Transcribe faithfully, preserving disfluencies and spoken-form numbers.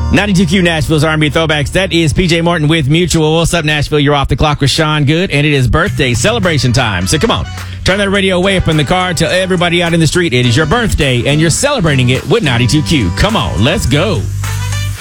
ninety-two Q Nashville's R and B Throwbacks. That is P J Morton with Mutual. What's up, Nashville? You're off the clock with Sean Good, and it is birthday celebration time. So come on, turn that radio way up in the car. Tell everybody out in the street it is your birthday, and you're celebrating it with ninety-two Q. Come on, let's go.